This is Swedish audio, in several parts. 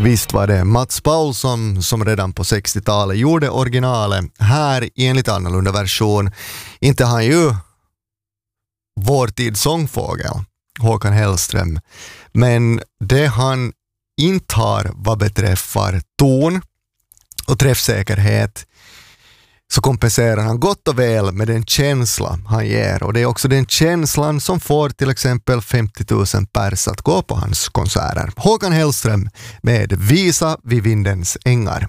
Visst var det Mats Paulsson som redan på 60-talet gjorde originalet här i en lite annorlunda version. Inte han ju vår tids sångfågel, Håkan Hellström, men det han inte har vad beträffar ton och träffsäkerhet så kompenserar han gott och väl med den känsla han ger, och det är också den känslan som får till exempel 50 000 pers att gå på hans konserter. Håkan Hellström med Visa vid vindens ängar.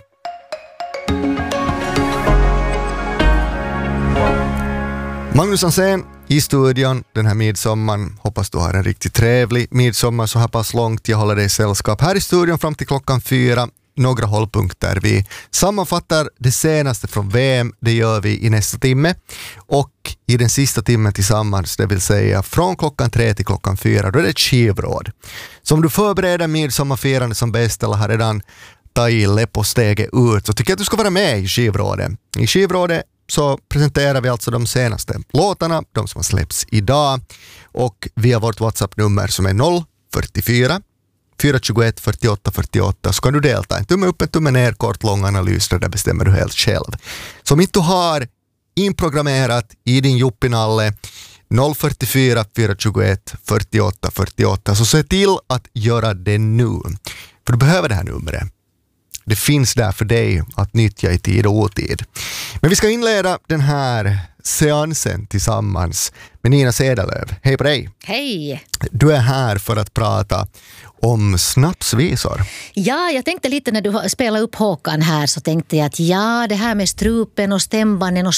Magnus Hansén i studion den här midsommaren. Hoppas du har en riktigt trevlig midsommar så här pass långt. Jag håller dig i sällskap här i studion fram till klockan 4. Några hållpunkter. Vi sammanfattar det senaste från VM, det gör vi i nästa timme. Och i den sista timmen tillsammans, det vill säga från klockan 3 till klockan 4, då är det ett skivråd. Så om du förbereder midsommarfirande som bäst eller har redan tagit läpp och steget ut, så tycker jag att du ska vara med i skivrådet. I skivrådet så presenterar vi alltså de senaste låtarna, de som har släppts idag. Och via vårt WhatsApp-nummer som är 044 421 48 48 så kan du delta. En tumme upp, en tumme ner, kort, lång analys, där bestämmer du helt själv. Så om inte du har inprogrammerat i din juppinalle 044 421 48 48 så se till att göra det nu. För du behöver det här numret. Det finns där för dig att nyttja i tid och otid. Men vi ska inleda den här seansen tillsammans med Nina Cederlöv. Hej på dig! Hej! Du är här för att prata om snapsvisor. Ja, jag tänkte lite när du spelade upp Håkan här så tänkte jag att ja, det här med strupen och stämbanden och